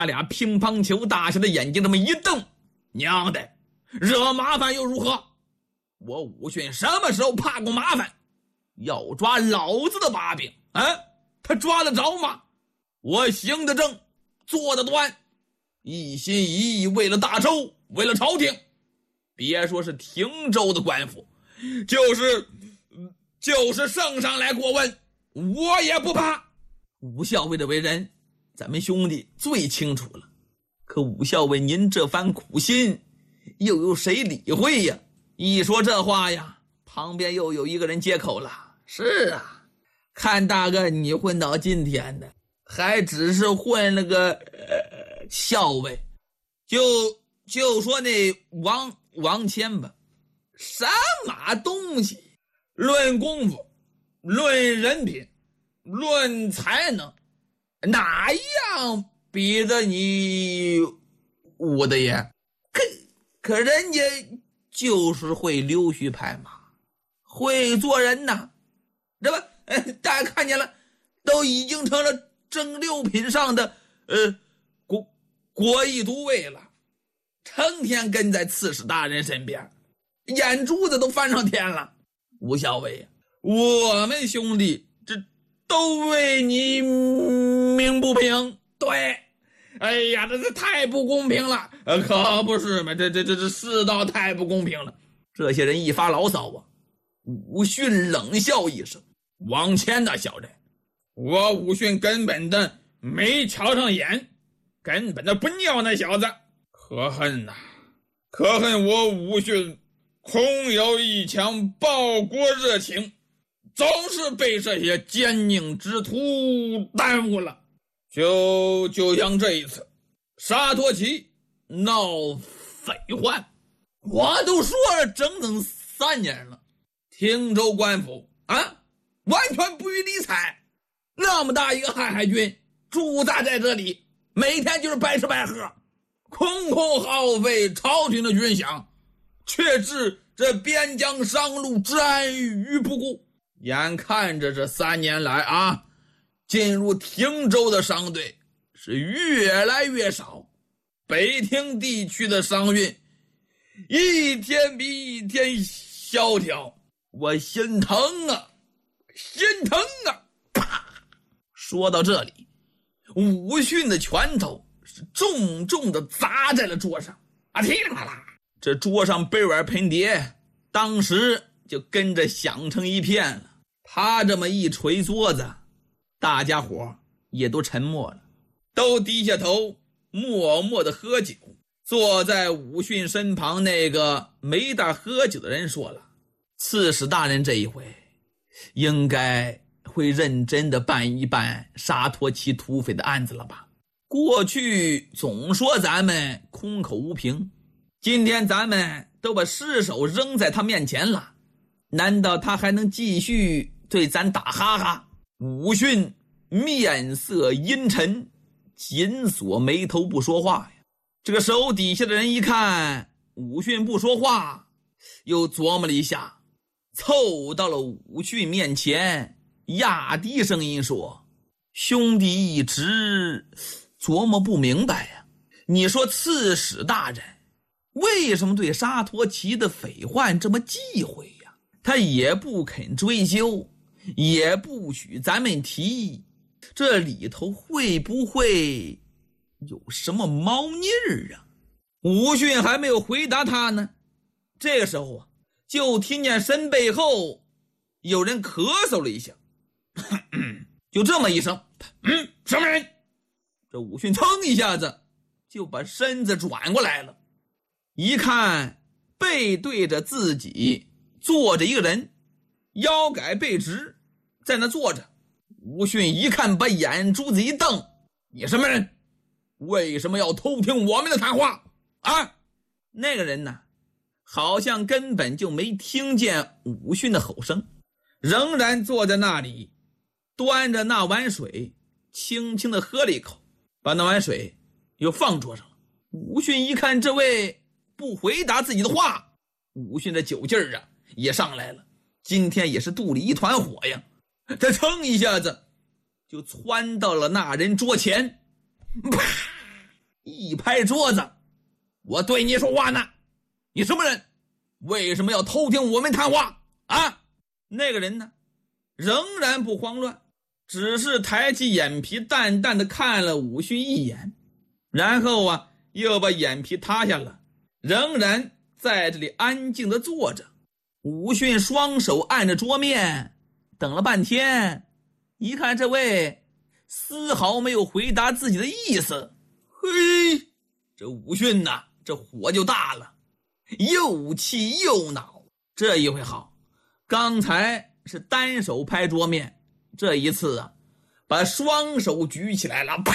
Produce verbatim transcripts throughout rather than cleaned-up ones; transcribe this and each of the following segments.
他俩乒乓球大小的眼睛这么一瞪，娘的，惹麻烦又如何？我武训什么时候怕过麻烦？要抓老子的把柄啊，他抓得着吗？我行得正，坐得端，一心一意为了大周，为了朝廷。别说是汀州的官府，就是就是圣上来过问，我也不怕。武校尉的为人，咱们兄弟最清楚了。可武校尉您这番苦心，又有谁理会呀？一说这话呀，旁边又有一个人接口了。是啊，看大哥你混到今天的，还只是混了个、呃、校尉，就就说那王王谦吧，什么东西？论功夫，论人品，论才能，哪样比得你武大爷？可可人家就是会溜须拍马，会做人呐，对吧？哎，大家看见了，都已经成了正六品上的呃国国艺都尉了，成天跟在刺史大人身边，眼珠子都翻上天了。吴校尉，我们兄弟这都为你鸣不平。对，哎呀，这这太不公平了，呃，可不是嘛，这这这这世道太不公平了。这些人一发牢骚啊，武训冷笑一声：“王谦那小子，我武训根本的没瞧上眼，根本的不尿那小子。可恨呐、啊，可恨我武训空有一腔报国热情，总是被这些奸佞之徒耽误了。就就像这一次，沙陀旗闹匪患，我都说了整整三年了，汀州官府啊，完全不予理睬。那么大一个瀚海军驻扎在这里，每天就是白吃白喝，空空耗费朝廷的军饷，却置这边疆商路治安于不顾。眼看着这三年来啊，进入汀州的商队是越来越少，北汀地区的商运一天比一天萧条，我心疼啊，心疼啊！啪！说到这里，武训的拳头是重重的砸在了桌上，啊，噼里啪啦，这桌上杯碗盆碟当时就跟着响成一片了。他这么一捶桌子，大家伙也都沉默了，都低下头默默的喝酒。坐在武训身旁那个没大喝酒的人说了，刺史大人这一回应该会认真的办一办沙陀旗土匪的案子了吧？过去总说咱们空口无凭，今天咱们都把尸首扔在他面前了，难道他还能继续对咱打哈哈？武训面色阴沉，紧锁眉头不说话呀。这个手底下的人一看武训不说话，又琢磨了一下，凑到了武训面前，压低声音说：“兄弟一直琢磨不明白呀，你说刺史大人为什么对沙陀旗的匪患这么忌讳呀？他也不肯追究，也不许咱们提，这里头会不会有什么猫腻儿啊？”武训还没有回答他呢，这个时候啊，就听见身背后有人咳嗽了一下，就这么一声，嗯，什么人？这武训噌一下子就把身子转过来了，一看背对着自己坐着一个人，腰杆背直，在那坐着。武训一看，把眼珠子一瞪：“你什么人？为什么要偷听我们的谈话啊？”那个人呢，好像根本就没听见武训的吼声，仍然坐在那里，端着那碗水轻轻地喝了一口，把那碗水又放桌上了。武训一看这位不回答自己的话，武训的酒劲儿啊也上来了，今天也是肚里一团火呀，他噌一下子就窜到了那人桌前，啪一拍桌子：“我对你说话呢，你什么人？为什么要偷听我们谈话啊？”那个人呢，仍然不慌乱，只是抬起眼皮淡淡的看了武训一眼，然后啊又把眼皮塌下了，仍然在这里安静的坐着。武训双手按着桌面，等了半天，一看这位丝毫没有回答自己的意思，嘿，这武训呐，这火就大了，又气又恼。这一回好，刚才是单手拍桌面，这一次啊，把双手举起来了，啪，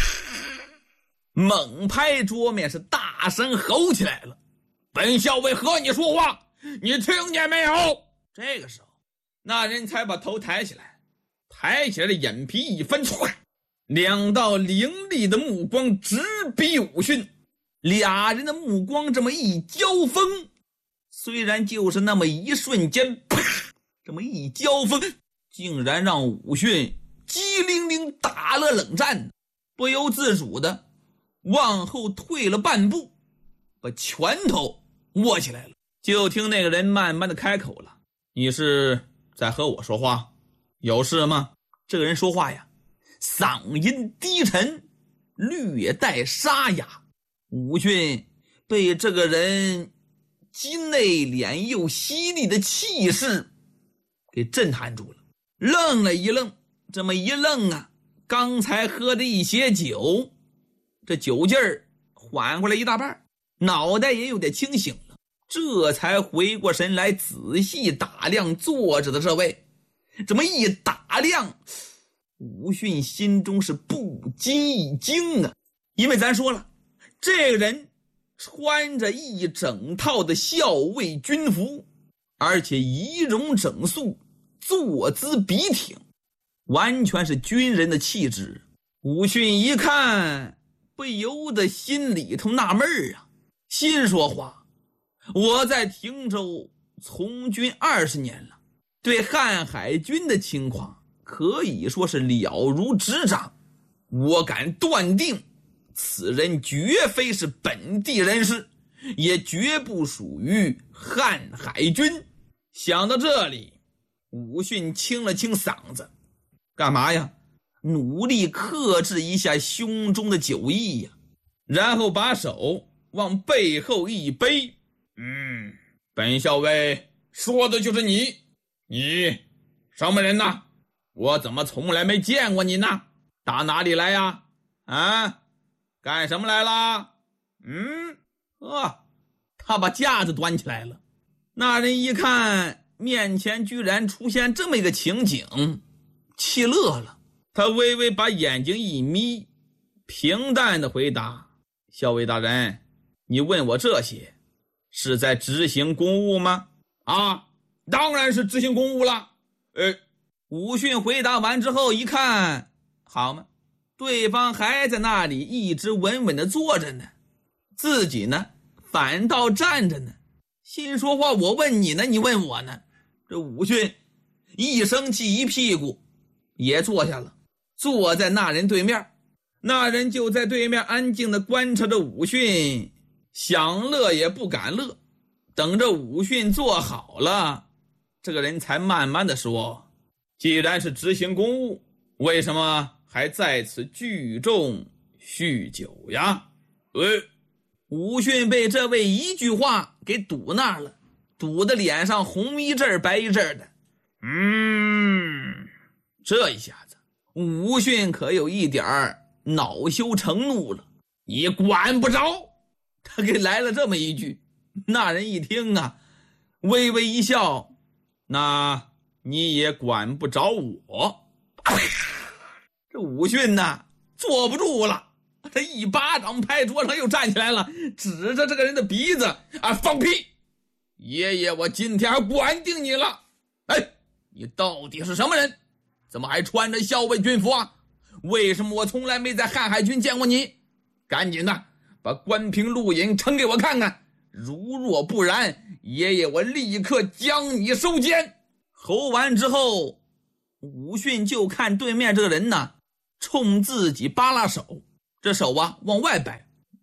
猛拍桌面，是大声吼起来了：“本校尉和你说话，你听见没有？”这个时候，那人才把头抬起来，抬起来的眼皮一分，两道凌厉的目光直逼武训。俩人的目光这么一交锋，虽然就是那么一瞬间，啪，这么一交锋，竟然让武训机灵灵打了冷战，不由自主的往后退了半步，把拳头握起来了。就听那个人慢慢的开口了：“你是在和我说话？有事吗？”这个人说话呀，嗓音低沉，略带沙哑。武训被这个人既内敛又犀利的气势给震撼住了，愣了一愣。这么一愣啊，刚才喝的一些酒，这酒劲儿缓过来一大半，脑袋也有点清醒了，这才回过神来，仔细打量坐着的这位。这么一打量，武训心中是不禁一惊啊，因为咱说了，这个人穿着一整套的校尉军服，而且仪容整肃，坐姿笔挺，完全是军人的气质。武训一看，不由得心里头纳闷啊，心说话，我在汀州从军二十年了，对瀚海军的情况可以说是了如指掌，我敢断定此人绝非是本地人士，也绝不属于瀚海军。想到这里，武训清了清嗓子，干嘛呀？努力克制一下胸中的酒意呀，然后把手往背后一背。嗯，本校尉说的就是你，你什么人呢？我怎么从来没见过你呢？打哪里来呀？啊，干什么来了？嗯，啊，他把架子端起来了。那人一看面前居然出现这么一个情景，气乐了。他微微把眼睛一眯，平淡的回答：“校尉大人，你问我这些，是在执行公务吗？”“啊，当然是执行公务了。”呃，武训回答完之后一看，好嘛，对方还在那里一直稳稳的坐着呢，自己呢反倒站着呢，心说话，我问你呢，你问我呢。这武训一生气一屁股也坐下了，坐在那人对面。那人就在对面安静的观察着武训，想乐也不敢乐。等着武训坐好了，这个人才慢慢的说：“既然是执行公务，为什么还在此聚众酗酒呀？”呃，武训被这位一句话给堵那儿了，堵得脸上红一阵白一阵的。嗯，这一下子武训可有一点恼羞成怒了。你管不着，他给来了这么一句。那人一听啊，微微一笑，那你也管不着我。这武训呐坐不住了，他一巴掌拍桌上又站起来了，指着这个人的鼻子啊，放屁！爷爷我今天还管定你了。哎，你到底是什么人？怎么还穿着校尉军服啊？为什么我从来没在瀚海军见过你？赶紧的把关平录影呈给我看看，如若不然，爷爷我立刻将你收监。吼完之后，武训就看对面这个人呢冲自己扒拉手，这手啊往外摆。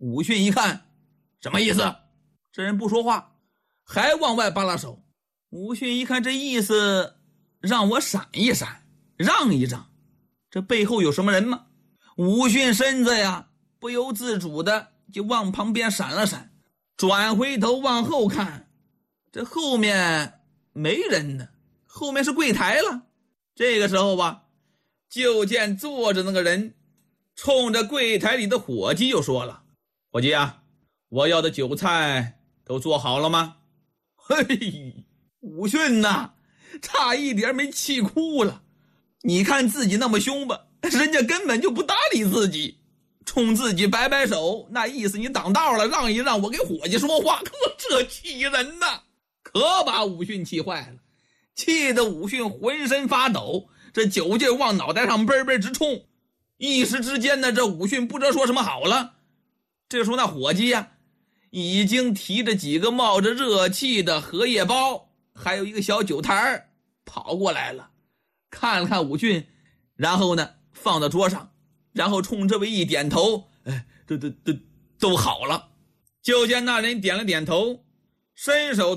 武训一看，什么意思？这人不说话，还往外扒拉手。武训一看这意思，让我闪一闪，让一让。这背后有什么人吗？武训身子呀，不由自主的就往旁边闪了闪，转回头往后看，这后面没人呢，后面是柜台了。这个时候吧，就见坐着那个人冲着柜台里的伙计就说了：伙计啊，我要的酒菜都做好了吗？嘿，武训呐，差一点没气哭了。你看自己那么凶吧，人家根本就不搭理自己，冲自己摆摆手，那意思你挡道了，让一让，我给伙计说话。可这气人呐，可把武训气坏了，气得武训浑身发抖，这酒劲往脑袋上嘣嘣直冲。一时之间呢，这武训不知道说什么好了。这时候那伙计呀，已经提着几个冒着热气的荷叶包，还有一个小酒坛跑过来了，看了看武训，然后呢放到桌上，然后冲这位一点头，哎，都都都都好了。就见那人点了点头，伸手